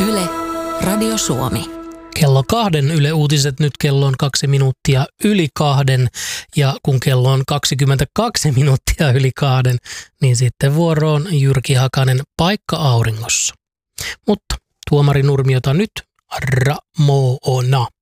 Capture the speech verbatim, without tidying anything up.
Yle, Radio Suomi. Kello kahden Yle Uutiset, nyt kello on kaksi minuuttia yli kahden ja kun kello on kaksikymmentäkaksi minuuttia yli kahden, niin sitten vuoroon Jyrki Hakanen Paikka auringossa. Mutta tuomari Nurmiota nyt Ramona.